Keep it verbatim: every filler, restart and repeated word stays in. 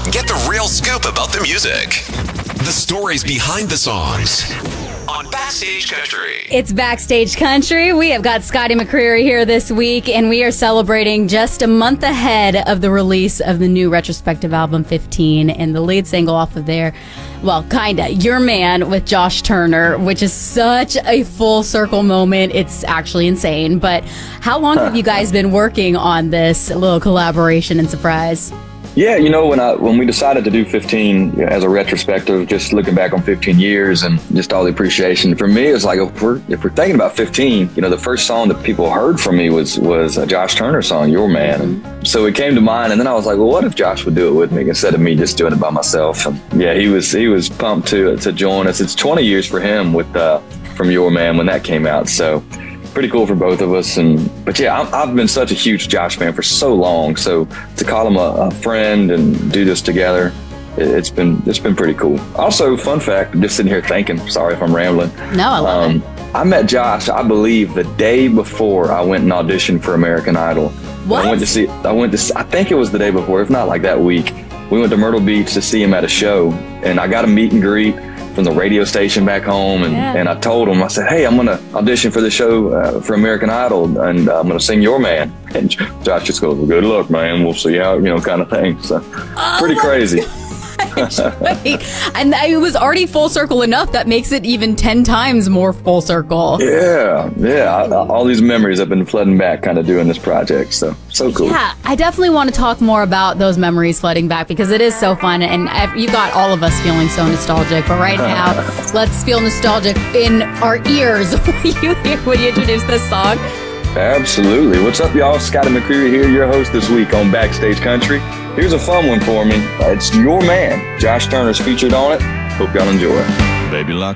Get the real scoop about the music. The stories behind the songs. On Backstage Country. It's Backstage Country. We have got Scotty McCreery here this week, and we are celebrating just a month ahead of the release of the new retrospective album fifteen, and the lead single off of there, well, kinda, Your Man with Josh Turner, which is such a full circle moment. It's actually insane. But how long have you guys been working on this little collaboration and surprise? Yeah, you know, when I when we decided to do fifteen, you know, as a retrospective, just looking back on fifteen years and just all the appreciation, for me, it's like if we're if we're thinking about fifteen, you know, the first song that people heard from me was was a Josh Turner song, Your Man. And so it came to mind, and then I was like, well, what if Josh would do it with me instead of me just doing it by myself? And yeah, he was he was pumped to to join us. It's twenty years for him with uh, from Your Man when that came out, so pretty cool for both of us. And but yeah, I'm, I've been such a huge Josh fan for so long, so to call him a, a friend and do this together, it, it's been it's been pretty cool. Also, fun fact, I'm just sitting here thinking, sorry if I'm rambling. No, I love um, it. I met Josh, I believe, the day before I went and auditioned for American Idol. What? I went to see I went to I think it was the day before, if not like that week. We went to Myrtle Beach to see him at a show, and I got a meet and greet from the radio station back home, and, yeah. and I told him, I said, hey, I'm going to audition for the show uh, for American Idol, and uh, I'm going to sing Your Man. And Josh just goes, well, good luck, man. We'll see how, you know, kind of thing. So oh pretty crazy. Wait, and it was already full circle enough that makes it even ten times more full circle. Yeah, yeah. I, I, all these memories have been flooding back kind of doing this project. So, so cool. Yeah, I definitely want to talk more about those memories flooding back because it is so fun. And I've, you got all of us feeling so nostalgic. But right now, let's feel nostalgic in our ears when you, when you introduce this song. Absolutely. What's up, y'all? Scotty McCreery here, your host this week on Backstage Country. Here's a fun one for me. It's Your Man. Josh Turner's featured on it. Hope y'all enjoy it. Baby, lock